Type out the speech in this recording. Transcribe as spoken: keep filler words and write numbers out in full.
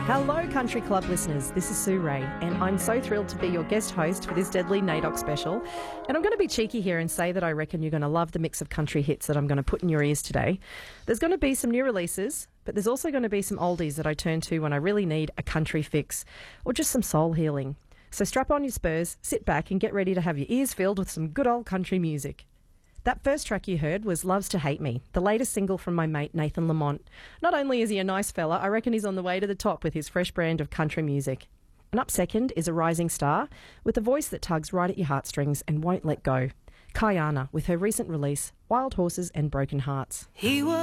Hello, Country Club listeners. This is Sue Ray, and I'm so thrilled to be your guest host for this Deadly NAIDOC special. And I'm going to be cheeky here and say that I reckon you're going to love the mix of country hits that I'm going to put in your ears today. There's going to be some new releases, but there's also going to be some oldies that I turn to when I really need a country fix or just some soul healing. So strap on your spurs, sit back, and get ready to have your ears filled with some good old country music. That first track you heard was Loves to Hate Me, the latest single from my mate Nathan Lamont. Not only is he a nice fella, I reckon he's on the way to the top with his fresh brand of country music. And up second is a rising star with a voice that tugs right at your heartstrings and won't let go. Kayana with her recent release, Wild Horses and Broken Hearts. He was